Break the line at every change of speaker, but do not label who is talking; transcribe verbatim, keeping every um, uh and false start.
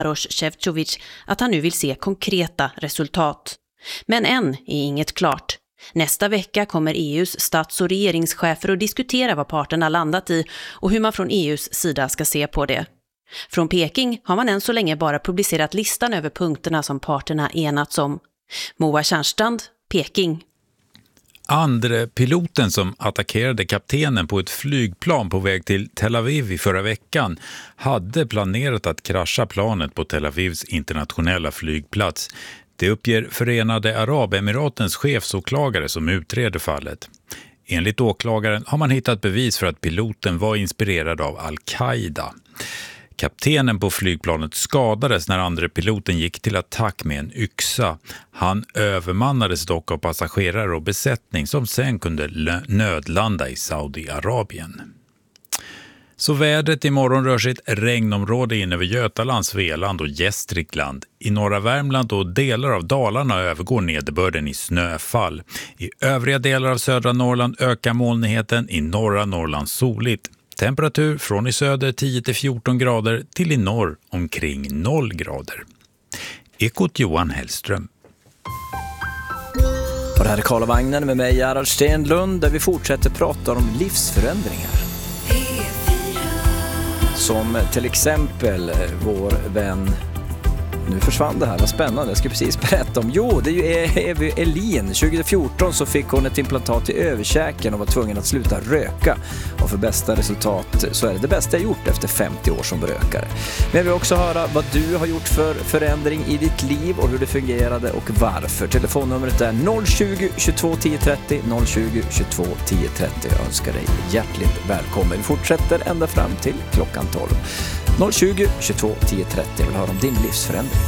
Maroš Šefčovič att han nu vill se konkreta resultat. Men än är inget klart. Nästa vecka kommer E U:s stats- och regeringschefer att diskutera vad parterna landat i och hur man från E U:s sida ska se på det. Från Peking har man än så länge bara publicerat listan över punkterna som parterna enats om. Moa Tjärnstrand, Peking.
Andre piloten som attackerade kaptenen på ett flygplan på väg till Tel Aviv i förra veckan hade planerat att krascha planet på Tel Avivs internationella flygplats. Det uppger Förenade Arabemiratens chefsåklagare som utreder fallet. Enligt åklagaren har man hittat bevis för att piloten var inspirerad av Al-Qaida. Kaptenen på flygplanet skadades när andre piloten gick till attack med en yxa. Han övermannades dock av passagerare och besättning som sen kunde nödlanda i Saudiarabien. Så vädret imorgon rör sig ett regnområde in över Götaland, Svealand och Gästrikland. I norra Värmland och delar av Dalarna övergår nederbörden i snöfall. I övriga delar av södra Norrland ökar molnigheten, i norra Norrland soligt. Temperatur från i söder tio till fjorton grader till i norr omkring noll grader. Ekot Johan Hellström.
Och det här är Karl och Vagnen med mig, Gerhard Stenlund, där vi fortsätter prata om livsförändringar. Som till exempel vår vän, nu försvann det här, vad spännande, jag ska precis berätta om. Jo, det är ju Evy Elin. tjugo fjorton så fick hon ett implantat i överkäken och var tvungen att sluta röka. Och för bästa resultat så är det det bästa jag gjort efter femtio år som rökare. Men jag vill också höra vad du har gjort för förändring i ditt liv och hur det fungerade och varför. Telefonnumret är noll tjugo, tjugotvå, tio trettio, noll tjugo, tjugotvå, tio trettio. Jag önskar dig hjärtligt välkommen. Vi fortsätter ända fram till klockan tolv. noll tjugo, tjugotvå, tio trettio. Jag vill höra om din livsförändring.